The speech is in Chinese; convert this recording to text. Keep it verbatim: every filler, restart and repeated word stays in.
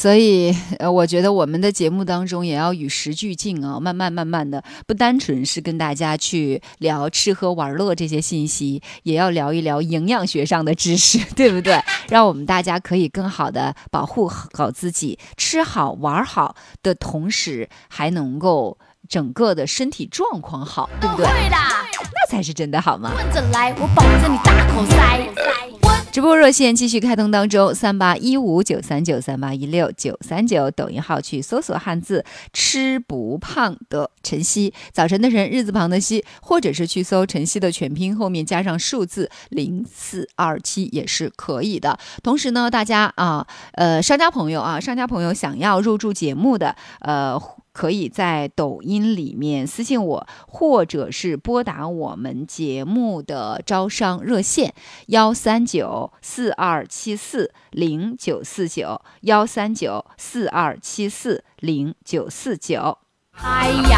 所以呃，我觉得我们的节目当中也要与时俱进啊，慢慢慢慢的，不单纯是跟大家去聊吃喝玩乐这些信息，也要聊一聊营养学上的知识，对不对？让我们大家可以更好的保护好自己，吃好玩好的同时，还能够整个的身体状况好，对不对？对啦，那才是真的好吗？问着来，我保证你大口塞。直播热线继续开通当中，三八一五九三九三八一六九三九，抖音号去搜索汉字吃不胖的晨曦，早晨的晨，日字旁的曦，或者是去搜晨曦的全拼后面加上数字零四二七也是可以的。同时呢，大家啊，呃，商家朋友啊，商家朋友想要入驻节目的，呃。可以在抖音里面私信我，或者是拨打我们节目的招商热线幺三九四二七四零九四九幺三九四二七四零九四九。哎呀！